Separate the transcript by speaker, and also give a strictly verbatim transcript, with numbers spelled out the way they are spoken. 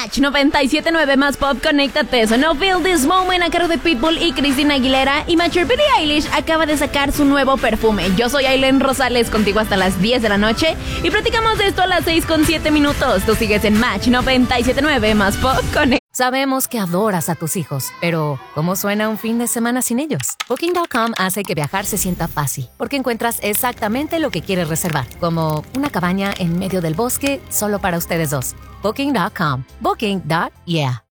Speaker 1: Match noventa y siete punto nueve más pop, conéctate. Sonó Feel This Moment a cargo de Pitbull y Christina Aguilera. Y Matcher, Billie Eilish acaba de sacar su nuevo perfume. Yo soy Aileen Rosales, contigo hasta las diez de la noche. Y platicamos de esto a las seis con siete minutos. Tú sigues en Match noventa y siete punto nueve más pop, conéctate.
Speaker 2: Sabemos que adoras a tus hijos, pero ¿cómo suena un fin de semana sin ellos? Booking punto com hace que viajar se sienta fácil, porque encuentras exactamente lo que quieres reservar, como una cabaña en medio del bosque solo para ustedes dos. Booking punto com. Booking. Yeah.